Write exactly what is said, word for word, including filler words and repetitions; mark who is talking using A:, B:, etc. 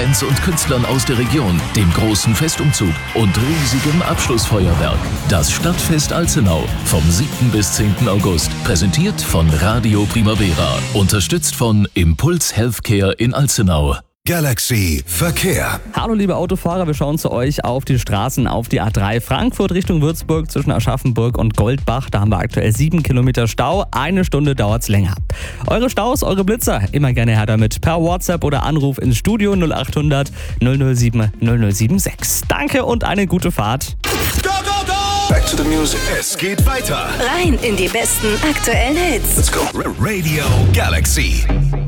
A: Bands und Künstlern aus der Region, dem großen Festumzug und riesigem Abschlussfeuerwerk. Das Stadtfest Alzenau vom siebten bis zehnten August. Präsentiert von Radio Primavera. Unterstützt von Impuls Healthcare in Alzenau.
B: Galaxy Verkehr.
C: Hallo liebe Autofahrer, wir schauen zu euch auf die Straßen auf die A drei Frankfurt Richtung Würzburg zwischen Aschaffenburg und Goldbach. Da haben wir aktuell sieben Kilometer Stau, eine Stunde dauert's länger. Eure Staus, eure Blitzer, immer gerne her damit per WhatsApp oder Anruf ins Studio null acht hundert null null sieben null null sieben sechs. Danke und eine gute Fahrt.
B: Go, go, go! Back to the music. Es geht weiter.
D: Rein in die besten aktuellen Hits.
B: Let's go. Radio Galaxy.